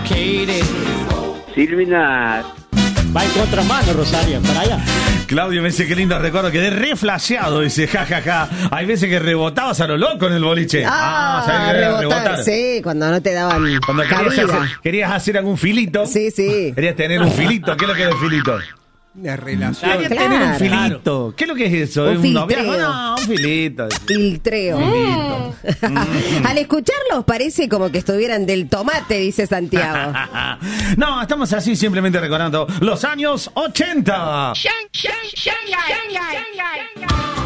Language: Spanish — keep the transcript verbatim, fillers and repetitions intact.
Silvina. Va en contramano, Rosario, para allá. Claudio me dice, qué lindo recuerdo, quedé re flasheado, dice, jajaja. Ja, ja. Hay veces que rebotabas a lo loco en el boliche. Ah, ah ¿sabes qué era rebotar, rebotar? Sí, cuando no te daban Cuando querías cabida. hacer, querías hacer algún filito. Sí, sí. Querías tener un filito. ¿Qué es lo que es el filito? Una relación. Querías Claro. tener un filito. ¿Qué es lo que es eso? Un ¿Un noviazgo? filtreo. No, un filito. Filtreo. Mm. Al escucharlos parece como que estuvieran del tomate, dice Santiago. No, estamos así simplemente recordando los años ochenta.